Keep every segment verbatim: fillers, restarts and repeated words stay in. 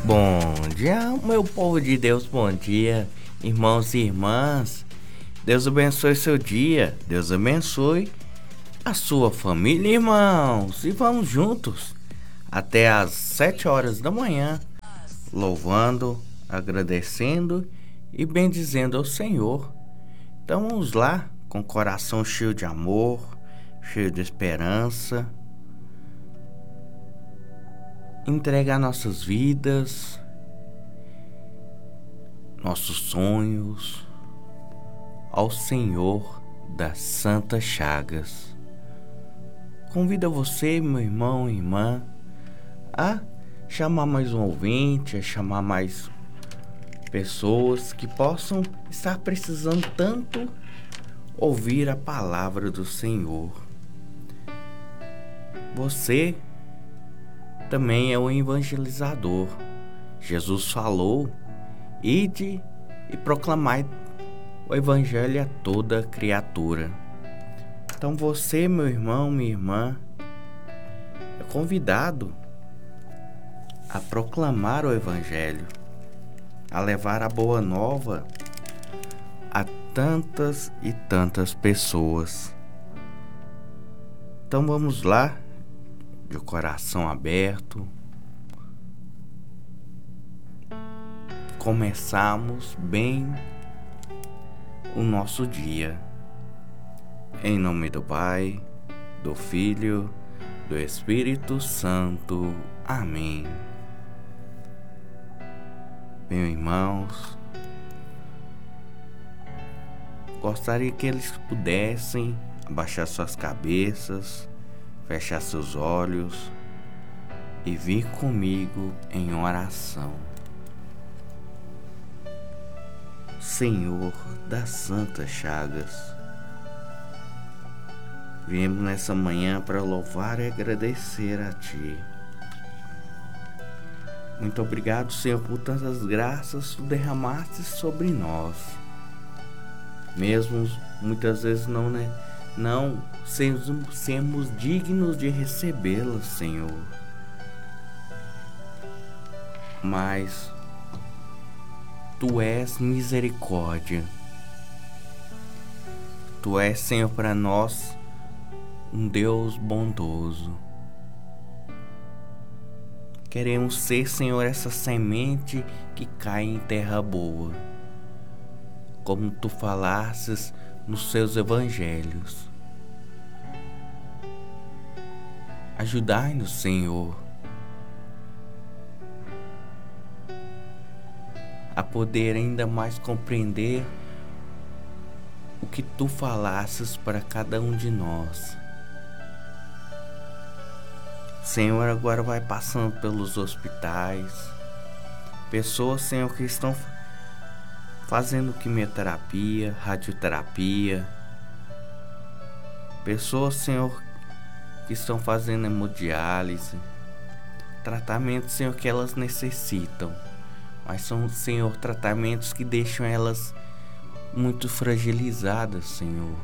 Bom dia, meu povo de Deus, bom dia, irmãos e irmãs. Deus abençoe seu dia, Deus abençoe a sua família, irmãos. E vamos juntos até às sete horas da manhã, louvando, agradecendo e bendizendo ao Senhor. Então vamos lá, com o coração cheio de amor, cheio de esperança, entregar nossas vidas, nossos sonhos ao Senhor das Santas Chagas. Convido você, meu irmão e irmã, a chamar mais um ouvinte, a chamar mais pessoas que possam estar precisando tanto ouvir a palavra do Senhor. Você também é um evangelizador. Jesus falou: ide e proclamai o evangelho a toda criatura. Então você, meu irmão, minha irmã, é convidado a proclamar o evangelho, a levar a boa nova a tantas e tantas pessoas. Então vamos lá, de coração aberto, começamos bem o nosso dia. Em nome do Pai, do Filho, do Espírito Santo. Amém. Meus irmãos, gostaria que eles pudessem abaixar suas cabeças, fechar seus olhos e vir comigo em oração. Senhor das Santas Chagas, viemos nessa manhã para louvar e agradecer a Ti. Muito obrigado, Senhor, por tantas graças que Tu derramaste sobre nós, mesmo muitas vezes não, né? Não sermos, sermos dignos de recebê-las, Senhor. Mas Tu és misericórdia. Tu és, Senhor, para nós um Deus bondoso. Queremos ser, Senhor, essa semente que cai em terra boa, como Tu falasses nos seus evangelhos. Ajudai-nos, Senhor, a poder ainda mais compreender o que Tu falasses para cada um de nós. Senhor, agora vai passando pelos hospitais, pessoas, Senhor, que estão fazendo quimioterapia, radioterapia, pessoas, Senhor, que estão fazendo hemodiálise, tratamentos, Senhor, que elas necessitam, mas são, Senhor, tratamentos que deixam elas muito fragilizadas, Senhor,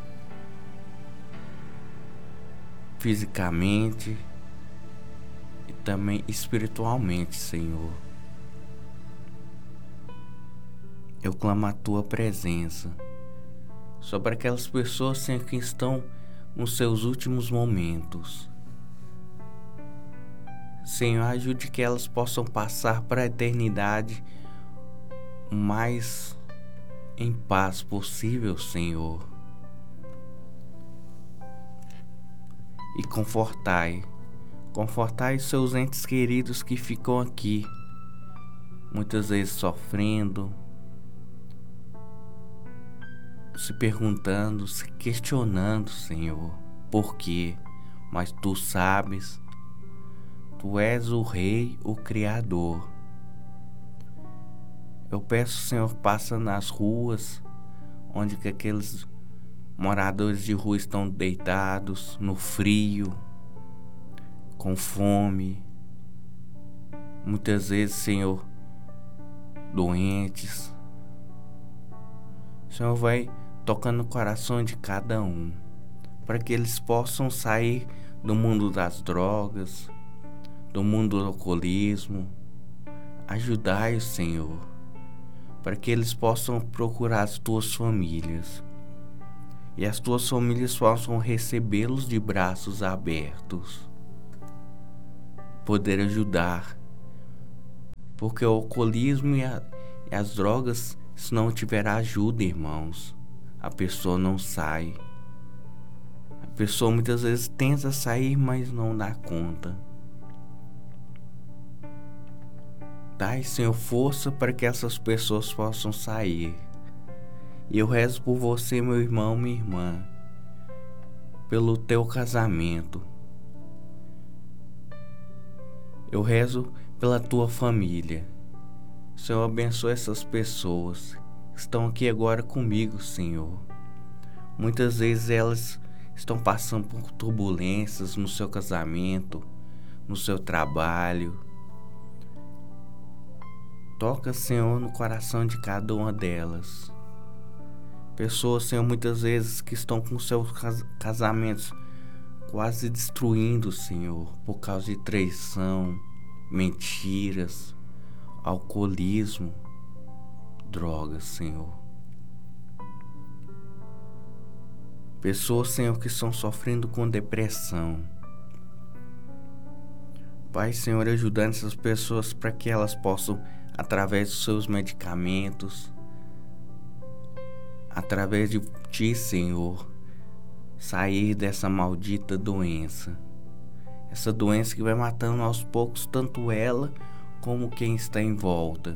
fisicamente e também espiritualmente, Senhor. Eu clamo a Tua presença sobre aquelas pessoas, Senhor, que estão nos seus últimos momentos. Senhor, ajude que elas possam passar para a eternidade o mais em paz possível, Senhor. E confortai, confortai os seus entes queridos que ficam aqui, muitas vezes sofrendo, se perguntando, se questionando, Senhor, por quê? Mas Tu sabes, Tu és o Rei, o Criador. Eu peço, Senhor, passa nas ruas, onde que aqueles moradores de rua estão deitados, no frio, com fome, muitas vezes, Senhor, doentes. O Senhor vai tocando o coração de cada um, para que eles possam sair do mundo das drogas, do mundo do alcoolismo, Ajudai-os, Senhor, para que eles possam procurar as tuas famílias e as tuas famílias possam recebê-los de braços abertos, poder ajudar, porque o alcoolismo e, a, e as drogas, se não tiver ajuda, irmãos, a pessoa não sai. A pessoa muitas vezes tenta sair, mas não dá conta. Dai, Senhor, força para que essas pessoas possam sair. E eu rezo por você, meu irmão, minha irmã, pelo teu casamento. Eu rezo pela tua família. Senhor, abençoe essas pessoas que estão aqui agora comigo, Senhor. Muitas vezes elas estão passando por turbulências no seu casamento, no seu trabalho. Toca, Senhor, no coração de cada uma delas. Pessoas, Senhor, muitas vezes que estão com seus casamentos quase destruindo, Senhor, por causa de traição, mentiras, alcoolismo, drogas, Senhor. Pessoas, Senhor, que estão sofrendo com depressão. Pai, Senhor, ajudando essas pessoas para que elas possam, através dos seus medicamentos, através de Ti, Senhor, sair dessa maldita doença. Essa doença que vai matando aos poucos tanto ela como quem está em volta.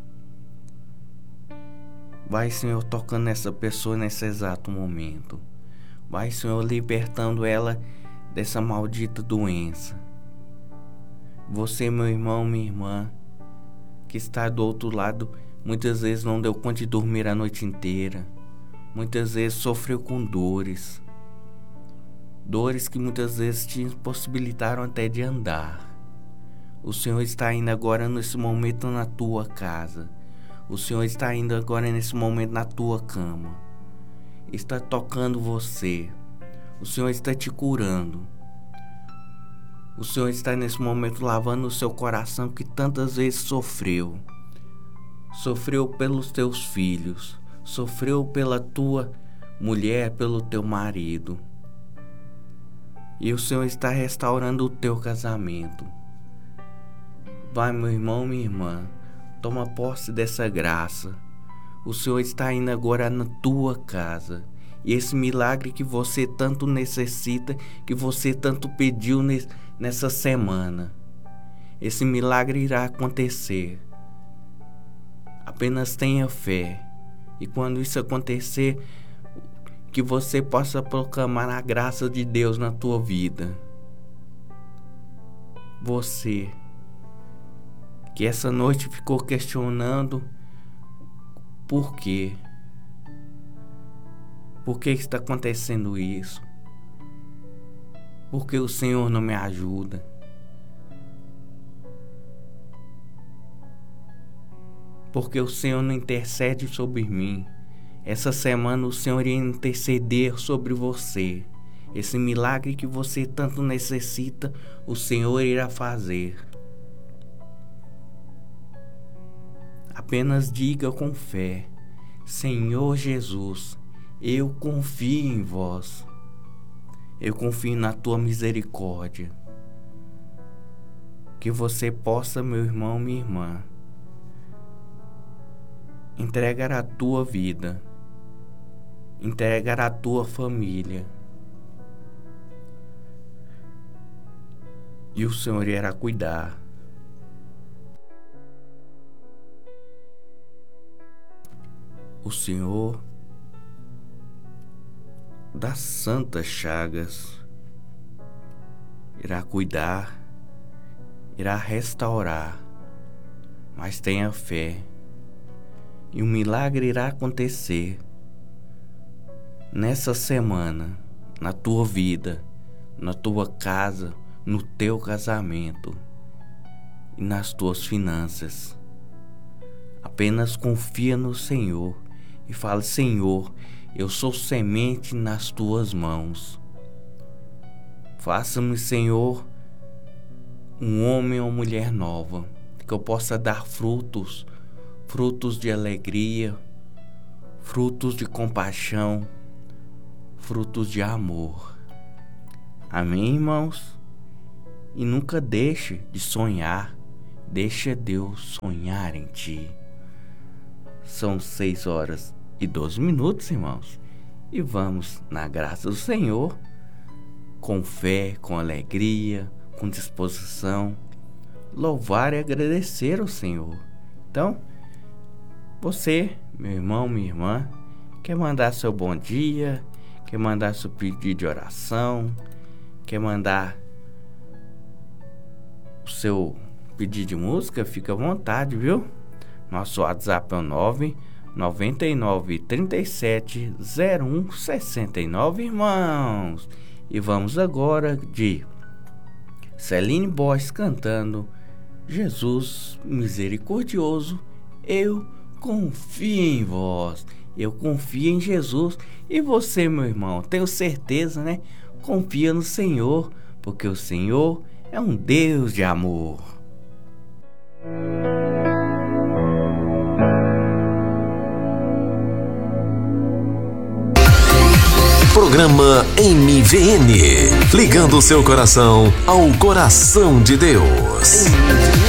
Vai, Senhor, tocando essa pessoa nesse exato momento. Vai, Senhor, libertando ela dessa maldita doença. Você, meu irmão, minha irmã, que está do outro lado, muitas vezes não deu conta de dormir a noite inteira. Muitas vezes sofreu com dores. Dores que muitas vezes te impossibilitaram até de andar. O Senhor está indo agora nesse momento na tua casa. O Senhor está indo agora nesse momento na tua cama. Está tocando você. O Senhor está te curando. O Senhor está nesse momento lavando o seu coração que tantas vezes sofreu. Sofreu pelos teus filhos. Sofreu pela tua mulher, pelo teu marido. E o Senhor está restaurando o teu casamento. Vai, meu irmão, minha irmã, toma posse dessa graça. O Senhor está indo agora na tua casa. E esse milagre que você tanto necessita, que você tanto pediu nessa semana, esse milagre irá acontecer. Apenas tenha fé. E quando isso acontecer, que você possa proclamar a graça de Deus na tua vida. Você, que essa noite ficou questionando por quê? Por que está acontecendo isso? Por que o Senhor não me ajuda? Porque o Senhor não intercede sobre mim. Essa semana o Senhor irá interceder sobre você. Esse milagre que você tanto necessita, o Senhor irá fazer. Apenas diga com fé: Senhor Jesus, eu confio em vós. Eu confio na tua misericórdia. Que você possa, meu irmão, minha irmã, entregar a tua vida, entregar a tua família, e o Senhor irá cuidar. O Senhor das santas chagas irá cuidar, irá restaurar, mas tenha fé. E um milagre irá acontecer nessa semana, na tua vida, na tua casa, no teu casamento e nas tuas finanças. Apenas confia no Senhor e fale: Senhor, eu sou semente nas tuas mãos. Faça-me, Senhor, um homem ou mulher nova. que eu possa dar frutos, frutos de alegria, frutos de compaixão, frutos de amor. Amém, irmãos? E nunca deixe de sonhar, deixa Deus sonhar em ti. São seis horas e doze minutos, irmãos, e vamos, na graça do Senhor, com fé, com alegria, com disposição, louvar e agradecer ao Senhor. Então, você, meu irmão, minha irmã, quer mandar seu bom dia, quer mandar seu pedido de oração, quer mandar o seu pedido de música, fica à vontade, viu? Nosso WhatsApp é o nove nove nove, três sete, zero um, seis nove, irmãos. E vamos agora de Celine Boyce cantando Jesus misericordioso, eu confio em vós. Eu confio em Jesus. E você, meu irmão, tenho certeza, né? Confia no Senhor, porque o Senhor é um Deus de amor. Programa M V N, ligando seu coração ao coração de Deus.